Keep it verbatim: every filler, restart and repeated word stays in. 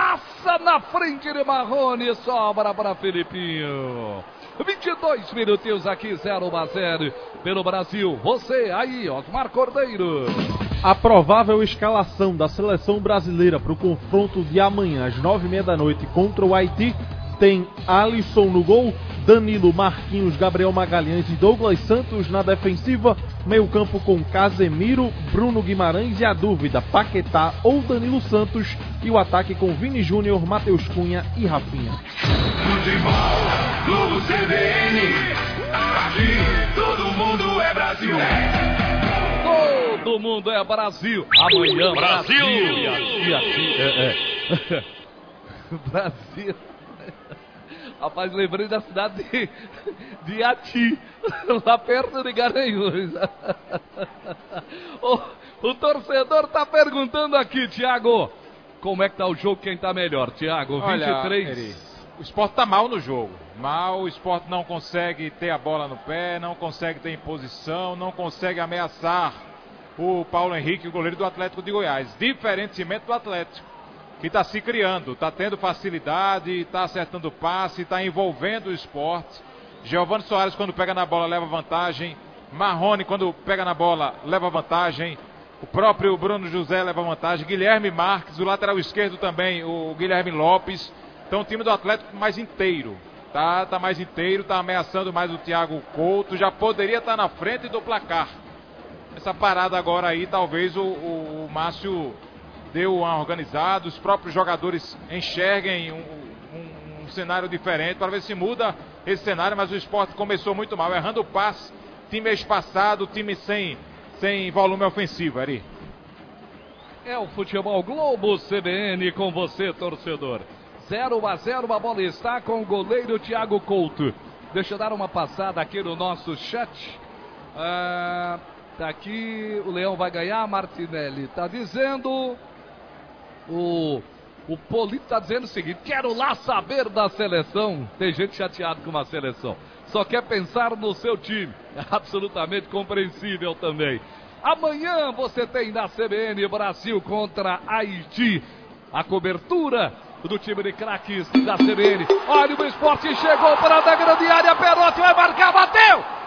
passa na frente de Marrone, sobra para Felipinho. vinte e dois minutinhos aqui, zero a zero pelo Brasil. Você aí, Osmar Cordeiro. A provável escalação da seleção brasileira para o confronto de amanhã às nove e meia da noite contra o Haiti tem Alisson no gol, Danilo, Marquinhos, Gabriel Magalhães e Douglas Santos na defensiva, meio campo com Casemiro, Bruno Guimarães e a dúvida, Paquetá ou Danilo Santos, e o ataque com Vini Júnior, Matheus Cunha e Rafinha. Futebol, Globo C B N, aqui todo mundo é Brasil. Todo mundo é Brasil. Amanhã, Brasil. Brasil. E aqui, aqui, é, é. Brasil. Rapaz, lembrei da cidade de, de Ati, lá perto de Garanhuns. O, o torcedor tá perguntando aqui, Thiago, como é que tá o jogo, quem tá melhor, Thiago? vinte e três. Olha, Eri, o Sport tá mal no jogo. Mal, o Sport não consegue ter a bola no pé, não consegue ter imposição, não consegue ameaçar o Paulo Henrique, o goleiro do Atlético de Goiás. Diferentemente do Atlético, que está se criando, está tendo facilidade, está acertando o passe, está envolvendo o Sport. Giovani Soares, quando pega na bola, leva vantagem. Marrone, quando pega na bola, leva vantagem. O próprio Bruno José leva vantagem. Guilherme Marques, o lateral esquerdo também, o Guilherme Lopes. Então o time do Atlético mais inteiro. Tá, tá mais inteiro, tá ameaçando mais o Thiago Couto. Já poderia estar na frente do placar. Essa parada agora aí, talvez o, o, o Márcio deu uma organizada, os próprios jogadores enxerguem um, um, um cenário diferente, para ver se muda esse cenário, mas o Sport começou muito mal, errando o passe, time espaçado, time sem, sem volume ofensivo, Ari. É o Futebol Globo C B N com você, torcedor. zero a zero, a bola está com o goleiro Thiago Couto. Deixa eu dar uma passada aqui no nosso chat. Ah, tá aqui, o Leão vai ganhar, Martinelli tá dizendo... O, o Polito está dizendo o seguinte: quero lá saber da seleção. Tem gente chateada com uma seleção, só quer pensar no seu time. É absolutamente compreensível também. Amanhã você tem na C B N Brasil contra Haiti a cobertura do time de craques da C B N. Olha, o Sport chegou para a grande área, Perotti vai marcar, bateu!